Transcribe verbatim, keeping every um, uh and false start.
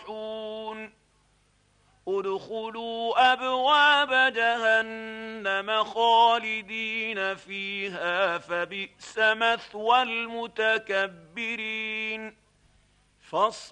يفرحون ادخلوا أبواب جهنم خالدين فيها فبئس مثوى المتكبرين